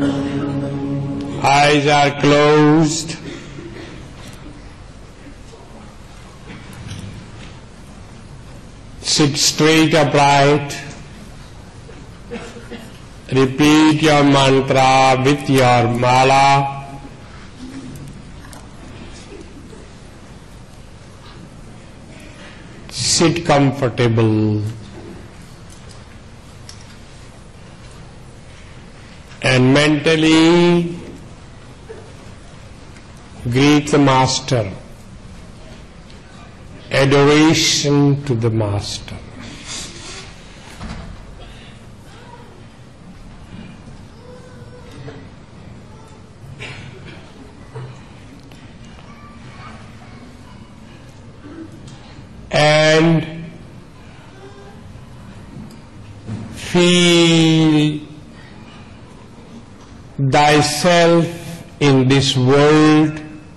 Eyes are closed. Sit straight upright. Repeat your mantra with your mala. Sit comfortable. And mentally greet the Master. Adoration to the Master. And feel thyself in this world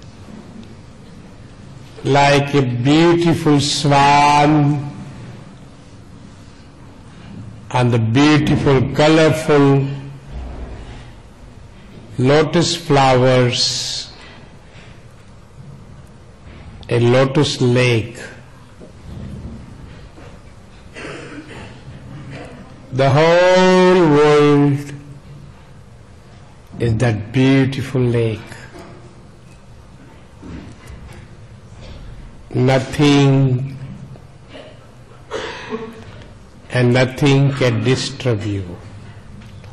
like a beautiful swan and the beautiful colorful lotus flowers, a lotus lake. The whole world is that beautiful lake. Nothing and nothing can disturb you.